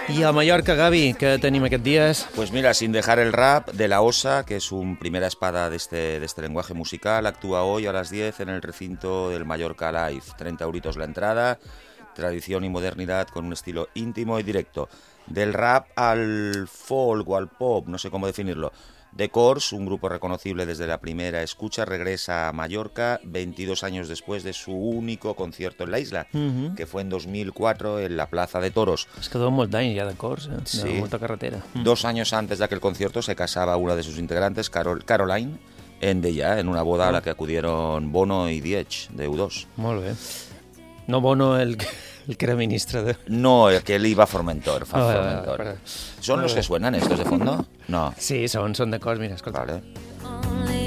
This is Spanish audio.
I a Mallorca, Gavi, què tenim aquests dies? Pues mira, sin dejar el rap, De La Osa, que es un primera espada de este lenguaje musical, actúa hoy a las 10 en el recinto del Mallorca Live. 30 euritos la entrada, tradición y modernidad con un estilo íntimo y directo. Del rap al folk o al pop, no sé cómo definirlo. The Corrs, un grupo reconocible desde la primera escucha, regresa a Mallorca 22 años después de su único concierto en la isla, que fue en 2004 en la Plaza de Toros. Es que donen molts d'anys ja de cors, Sí. de molta carretera. 2 años antes de aquel concierto se casaba una de sus integrantes, Caroline, en Deià, en una boda a la que acudieron Bono y Diech, de U2. Molt bé. No Bono, el que era ministre de... No, el que él iba a Formentor. Vale. ¿Son los que suenan estos de fondo? No. Sí, són de cors, mira, escolta. Vale.